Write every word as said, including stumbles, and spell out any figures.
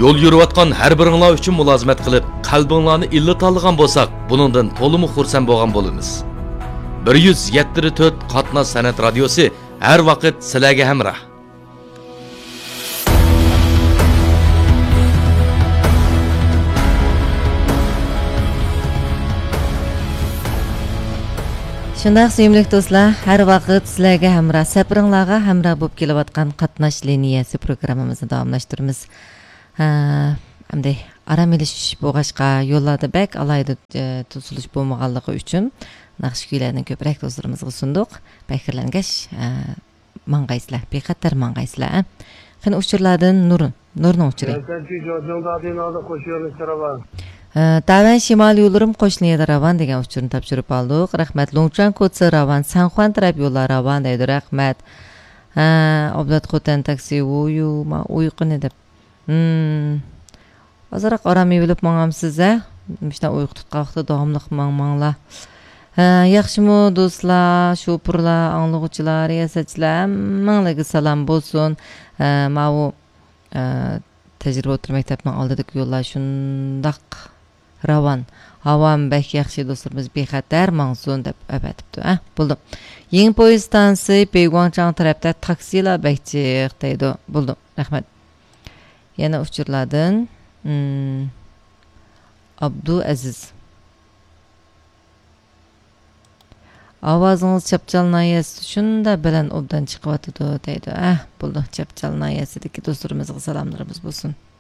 yo'l yurayotgan har biringlar uchun mulozimat qilib, qalbinglarni illit olgan bo'lsak, buningdan to'liq xursand bo'lgan bo'lamiz. bir yuz yetti to'rt Qatnoz san'at radiosi har vaqt sizlarga hamroh. Shunday sevimli do'stlar, har vaqt sizlarga hamroh, safaringlarga hamroh bo'lib kelayotgan Qatnoz liniyasi programmamizni davomlashtiramiz. Ha, hamda aram elish bo'g'ashqa yo'llarda bak alayda tutilish bo'lmaganligi uchun naqsh kuylarni ko'proq do'stlarimizga sunduq. Bakirlangash mang'aysizlar, bexatar mang'aysizlar. Qani uchurlardan Nur, Nurning uchuri. Tavan Şimal yo'llarim qo'shniga ravan degan uchurni topshirib oldik. Rahmat. Longchan Kotsa ravan, Sanxuan taraf yo'llar ravan deydi. Rahmat. Ha, oblat qo'tan taksi uyu, ma uyquni deb. Hmm. Azroq aram bilib mang'amsiz-a? Mishdan uyqu tutqaqda davomliq mangmanglar. Ha, yaxshimi do'stlar, shopurlar, anglag'uvchilar, riyosachilar, hammalarga salom bo'lsin. Ma u tajriba o'tir maktabning oldidagi yo'llar shundaq ravan, havam bak yaxshi do'stlarimiz bexatar mangsun deb abatibdi. Ha, bo'ldi. Yangi poyezd stansiya Beguangchang tarafda taksilar bakchiq deydi. Bo'ldi. Rahmat. Yana uchurlardan hmm, Abdu Aziz. Ovozingiz chapchalnayasi shunda bilan obdan chiqyapti deydi. Ah, bo'ldi. Chapchalnayasidagi do'stlarimizga salomlarimiz bo'lsin.